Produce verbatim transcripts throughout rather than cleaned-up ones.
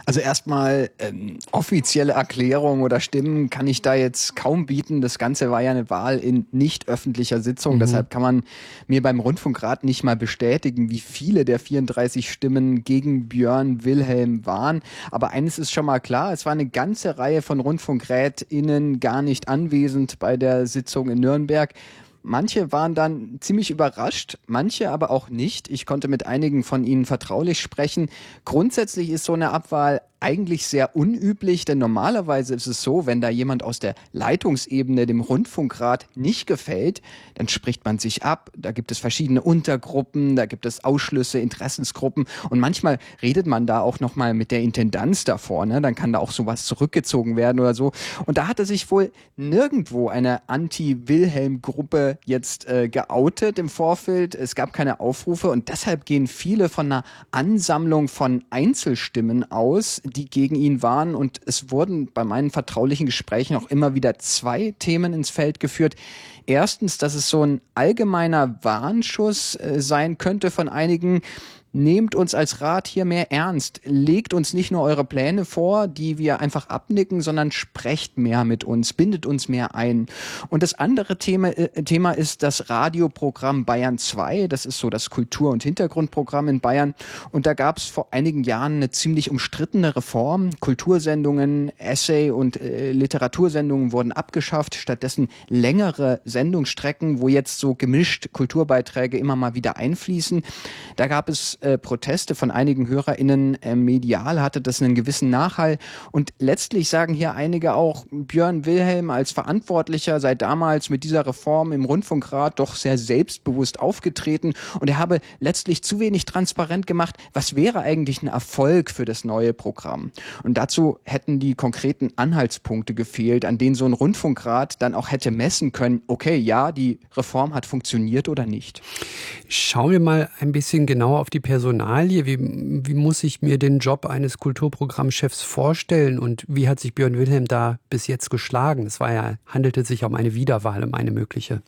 Also erstmal ähm, offizielle Erklärung oder Stimmen kann ich da jetzt kaum bieten. Das Ganze war ja eine Wahl in nicht öffentlicher Sitzung. Mhm. Deshalb kann man mir beim Rundfunkrat nicht mal bestätigen, wie viele der vierunddreißig Stimmen gegen Björn Wilhelm waren. Aber eines ist schon mal klar, es war eine ganze Reihe von RundfunkrätInnen gar nicht anwesend bei der Sitzung in Nürnberg. Manche waren dann ziemlich überrascht, manche aber auch nicht. Ich konnte mit einigen von ihnen vertraulich sprechen. Grundsätzlich ist so eine Abwahl eigentlich sehr unüblich, denn normalerweise ist es so, wenn da jemand aus der Leitungsebene dem Rundfunkrat nicht gefällt, dann spricht man sich ab. Da gibt es verschiedene Untergruppen, da gibt es Ausschlüsse, Interessensgruppen und manchmal redet man da auch nochmal mit der Intendanz davor, ne? Dann kann da auch sowas zurückgezogen werden oder so. Und da hatte sich wohl nirgendwo eine Anti-Wilhelm-Gruppe jetzt äh, geoutet im Vorfeld. Es gab keine Aufrufe und deshalb gehen viele von einer Ansammlung von Einzelstimmen aus, die gegen ihn waren. Und es wurden bei meinen vertraulichen Gesprächen auch immer wieder zwei Themen ins Feld geführt. Erstens, dass es so ein allgemeiner Warnschuss äh, sein könnte von einigen. Nehmt uns als Rat hier mehr ernst. Legt uns nicht nur eure Pläne vor, die wir einfach abnicken, sondern sprecht mehr mit uns, bindet uns mehr ein. Und das andere Thema, äh, Thema ist das Radioprogramm Bayern zwei. Das ist so das Kultur- und Hintergrundprogramm in Bayern. Und da gab es vor einigen Jahren eine ziemlich umstrittene Reform. Kultursendungen, Essay- und äh, Literatursendungen wurden abgeschafft. Stattdessen längere Sendungsstrecken, wo jetzt so gemischt Kulturbeiträge immer mal wieder einfließen. Da gab es äh, Proteste von einigen HörerInnen. Äh, medial hatte das einen gewissen Nachhall. Und letztlich sagen hier einige auch, Björn Wilhelm als Verantwortlicher sei damals mit dieser Reform im Rundfunkrat doch sehr selbstbewusst aufgetreten und er habe letztlich zu wenig transparent gemacht, was wäre eigentlich ein Erfolg für das neue Programm. Und dazu hätten die konkreten Anhaltspunkte gefehlt, an denen so ein Rundfunkrat dann auch hätte messen können, okay, ja, die Reform hat funktioniert oder nicht. Schauen wir mal ein bisschen genauer auf die Personalie. Wie, wie muss ich mir den Job eines Kulturprogrammchefs vorstellen und wie hat sich Björn Wilhelm da bis jetzt geschlagen? Es war ja, handelte sich um eine Wiederwahl, um eine mögliche.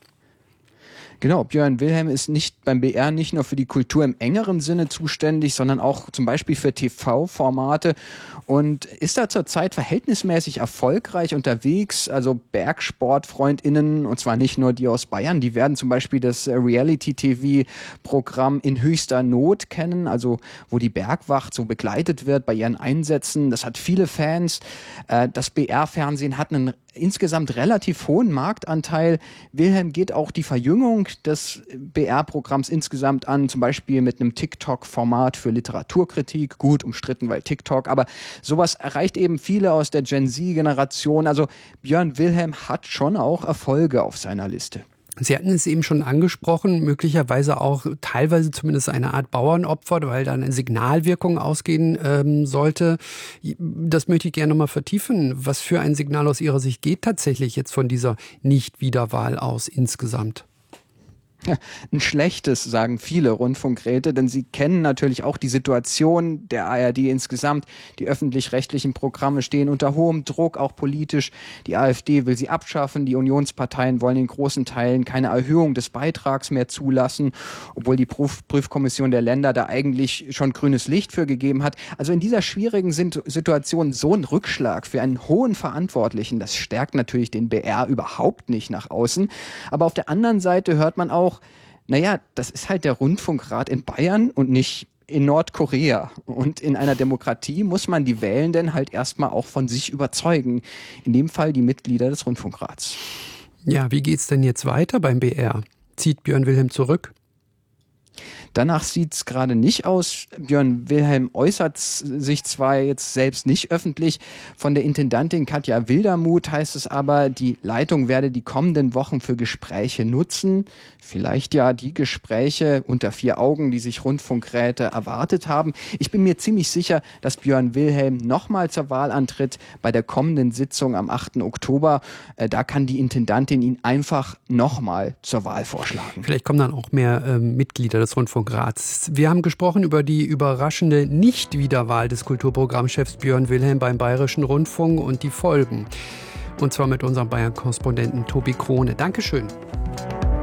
Genau, Björn Wilhelm ist nicht beim B R nicht nur für die Kultur im engeren Sinne zuständig, sondern auch zum Beispiel für T V-Formate und ist da zurzeit verhältnismäßig erfolgreich unterwegs. Also BergsportfreundInnen, und zwar nicht nur die aus Bayern, die werden zum Beispiel das Reality-T V-Programm In höchster Not kennen, also wo die Bergwacht so begleitet wird bei ihren Einsätzen. Das hat viele Fans. Das B R-Fernsehen hat einen insgesamt relativ hohen Marktanteil. Wilhelm geht auch die Verjüngung des B R-Programms insgesamt an, zum Beispiel mit einem TikTok-Format für Literaturkritik, gut umstritten, weil TikTok, aber sowas erreicht eben viele aus der Gen Z-Generation. Also Björn Wilhelm hat schon auch Erfolge auf seiner Liste. Sie hatten es eben schon angesprochen, möglicherweise auch teilweise zumindest eine Art Bauernopfer, weil da eine Signalwirkung ausgehen ähm, sollte. Das möchte ich gerne noch mal vertiefen. Was für ein Signal aus Ihrer Sicht geht tatsächlich jetzt von dieser Nicht-Wiederwahl aus insgesamt? Ja, ein schlechtes, sagen viele Rundfunkräte, denn sie kennen natürlich auch die Situation der A R D insgesamt. Die öffentlich-rechtlichen Programme stehen unter hohem Druck, auch politisch. Die AfD will sie abschaffen, die Unionsparteien wollen in großen Teilen keine Erhöhung des Beitrags mehr zulassen, obwohl die Prüf- Prüfkommission der Länder da eigentlich schon grünes Licht für gegeben hat. Also in dieser schwierigen Situation so ein Rückschlag für einen hohen Verantwortlichen, das stärkt natürlich den B R überhaupt nicht nach außen. Aber auf der anderen Seite hört man auch, naja, das ist halt der Rundfunkrat in Bayern und nicht in Nordkorea. Und in einer Demokratie muss man die Wählenden halt erstmal auch von sich überzeugen. In dem Fall die Mitglieder des Rundfunkrats. Ja, wie geht's denn jetzt weiter beim B R? Zieht Björn Wilhelm zurück? Danach sieht es gerade nicht aus. Björn Wilhelm äußert sich zwar jetzt selbst nicht öffentlich. Von der Intendantin Katja Wildermuth heißt es aber, die Leitung werde die kommenden Wochen für Gespräche nutzen. Vielleicht ja die Gespräche unter vier Augen, die sich Rundfunkräte erwartet haben. Ich bin mir ziemlich sicher, dass Björn Wilhelm nochmal zur Wahl antritt bei der kommenden Sitzung am achten Oktober. Äh, da kann die Intendantin ihn einfach nochmal zur Wahl vorschlagen. Vielleicht kommen dann auch mehr ähm, Mitglieder des Rundfunkrats. Wir haben gesprochen über die überraschende Nicht-Wiederwahl des Kulturprogrammchefs Björn Wilhelm beim Bayerischen Rundfunk und die Folgen. Und zwar mit unserem Bayern-Korrespondenten Tobi Krone. Dankeschön.